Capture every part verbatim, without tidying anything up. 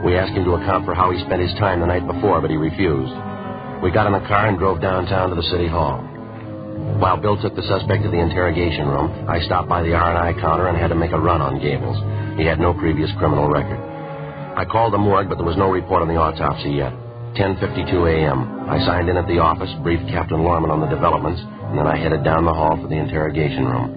We asked him to account for how he spent his time the night before, but he refused. We got in the car and drove downtown to the city hall. While Bill took the suspect to the interrogation room, I stopped by the R and I counter and had to make a run on Gables. He had no previous criminal record. I called the morgue, but there was no report on the autopsy yet. ten fifty-two a.m. I signed in at the office, briefed Captain Lorman on the developments, and then I headed down the hall for the interrogation room.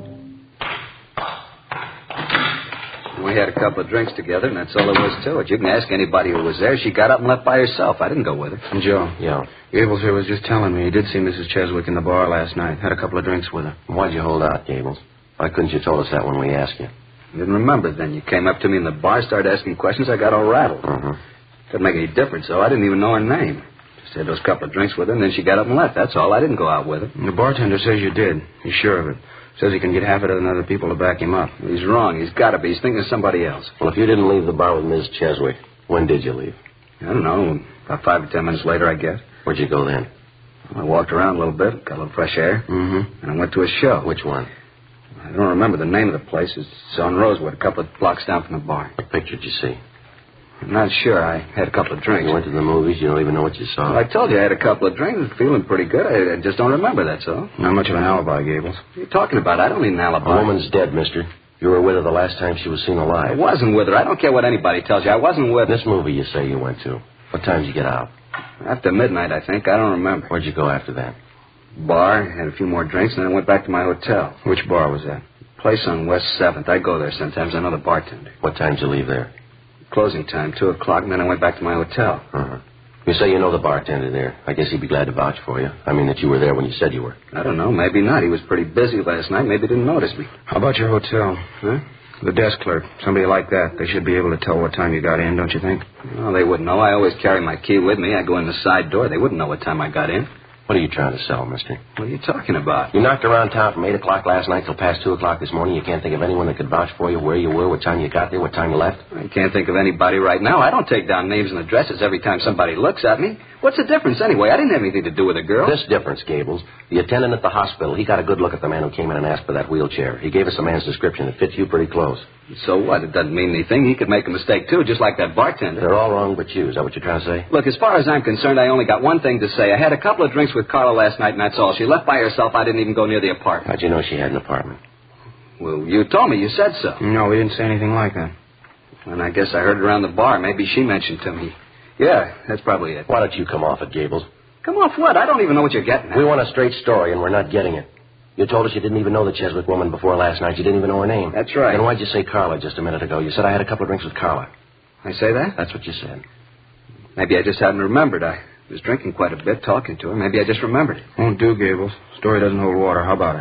We had a couple of drinks together, and that's all there was to it. You can ask anybody who was there. She got up and left by herself. I didn't go with her. And Joe? Yeah. Gables here was just telling me he did see Missus Cheswick in the bar last night. Had a couple of drinks with her. Why'd you hold out, Gables? Why couldn't you told us that when we asked you? You didn't remember then. You came up to me in the bar, started asking questions. I got all rattled. Uh-huh. Didn't make any difference, though. I didn't even know her name. Just had those couple of drinks with her, and then she got up and left. That's all. I didn't go out with her. And the bartender says you did. He's sure of it. Says he can get half a dozen other people to back him up. He's wrong. He's got to be. He's thinking of somebody else. Well, if you didn't leave the bar with Miss Cheswick, when did you leave? I don't know. About five or ten minutes later, I guess. Where'd you go then? I walked around a little bit, got a little fresh air. Mm-hmm. And I went to a show. Which one? I don't remember the name of the place. It's on Rosewood, a couple of blocks down from the bar. What picture did you see? I'm not sure. I had a couple of drinks. You went to the movies? You don't even know what you saw? Well, I told you I had a couple of drinks. Feeling pretty good. I, I just don't remember, that's all. Not much of an alibi, Gables. What are you talking about? I don't need an alibi. A woman's dead, mister. You were with her the last time she was seen alive. I wasn't with her. I don't care what anybody tells you. I wasn't with her. This movie you say you went to. What time did you get out? After midnight, I think. I don't remember. Where'd you go after that? Bar, had a few more drinks, and then I went back to my hotel. Which bar was that? Place on West seventh. I go there sometimes. I know the bartender. What time did you leave there? Closing time, two o'clock, and then I went back to my hotel. Uh-huh. You say you know the bartender there. I guess he'd be glad to vouch for you. I mean that you were there when you said you were. I don't know. Maybe not. He was pretty busy last night. Maybe he didn't notice me. How about your hotel? Huh? The desk clerk. Somebody like that. They should be able to tell what time you got in, don't you think? Well, they wouldn't know. I always carry my key with me. I go in the side door. They wouldn't know what time I got in. What are you trying to sell, mister? What are you talking about? You knocked around town from eight o'clock last night till past two o'clock this morning. You can't think of anyone that could vouch for you, where you were, what time you got there, what time you left? I can't think of anybody right now. I don't take down names and addresses every time somebody looks at me. What's the difference anyway? I didn't have anything to do with the girl. This difference, Gables. The attendant at the hospital, he got a good look at the man who came in and asked for that wheelchair. He gave us a man's description. It fits you pretty close. So what? It doesn't mean anything. He could make a mistake, too, just like that bartender. They're all wrong but you. Is that what you're trying to say? Look, as far as I'm concerned, I only got one thing to say. I had a couple of drinks with Carla last night, and that's all. She left by herself. I didn't even go near the apartment. How'd you know she had an apartment? Well, you told me. You said so. No, we didn't say anything like that. And I guess I heard it around the bar. Maybe she mentioned to me. Yeah, that's probably it. Why don't you come off it, Gables? Come off what? I don't even know what you're getting at. We want a straight story, and we're not getting it. You told us you didn't even know the Cheswick woman before last night. You didn't even know her name. That's right. Then why'd you say Carla just a minute ago? You said I had a couple of drinks with Carla. I say that? That's what you said. Maybe I just hadn't remembered. I was drinking quite a bit, talking to her. Maybe I just remembered it. Won't do, Gables. Story doesn't hold water. How about it?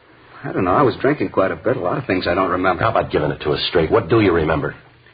I don't know. I was drinking quite a bit. A lot of things I don't remember. How about giving it to us straight? What do you remember?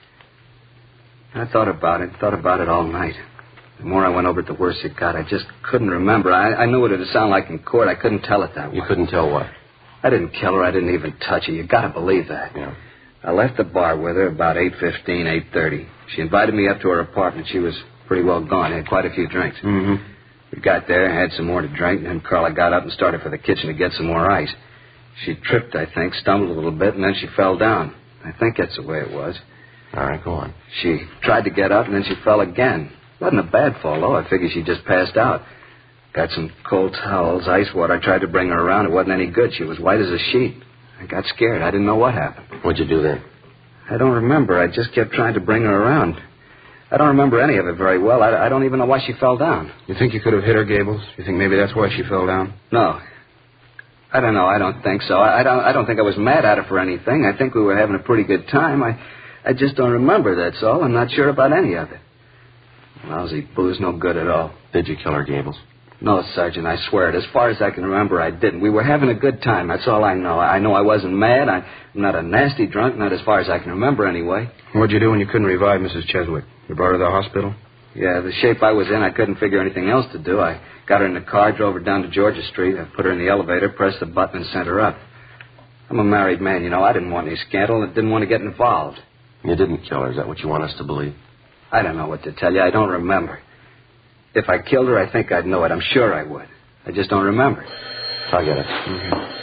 I thought about it, thought about it all night. The more I went over it, the worse it got. I just couldn't remember. I, I knew what it would sound like in court. I couldn't tell it that way. You couldn't tell what? I didn't kill her. I didn't even touch her. You got to believe that. Yeah. I left the bar with her about eight fifteen, eight thirty. She invited me up to her apartment. She was pretty well gone. Had quite a few drinks. Mm-hmm. We got there, had some more to drink, and then Carla got up and started for the kitchen to get some more ice. She tripped, I think, stumbled a little bit, and then she fell down. I think that's the way it was. All right, go on. She tried to get up, and then she fell again. Wasn't a bad fall, though. I figured she just passed out. Got some cold towels, ice water. I tried to bring her around. It wasn't any good. She was white as a sheet. I got scared. I didn't know what happened. What'd you do then? I don't remember. I just kept trying to bring her around. I don't remember any of it very well. I, I don't even know why she fell down. You think you could have hit her, Gables? You think maybe that's why she fell down? No. I don't know. I don't think so. I, I don't I don't think I was mad at her for anything. I think we were having a pretty good time. I, I just don't remember, that's all. I'm not sure about any of it. Lousy booze, no good at all. Did you kill her, Gables? No, Sergeant, I swear it. As far as I can remember, I didn't. We were having a good time. That's all I know. I know I wasn't mad. I, I'm not a nasty drunk, not as far as I can remember anyway. What'd you do when you couldn't revive Missus Cheswick? You brought her to the hospital? Yeah, the shape I was in, I couldn't figure anything else to do. I got her in the car, drove her down to Georgia Street. I put her in the elevator, pressed the button, and sent her up. I'm a married man, you know. I didn't want any scandal and didn't want to get involved. You didn't kill her. Is that what you want us to believe? I don't know what to tell you. I don't remember. If I killed her, I think I'd know it. I'm sure I would. I just don't remember. I'll get it.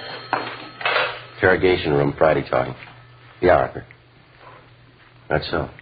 Mm-hmm. Interrogation room, Friday talking. Yeah, Arthur. That's so.